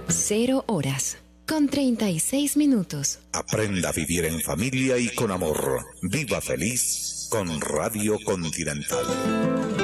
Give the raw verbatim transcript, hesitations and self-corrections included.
Cero horas, con treinta y seis minutos. Aprenda a vivir en familia y con amor. Viva feliz con Radio Continental.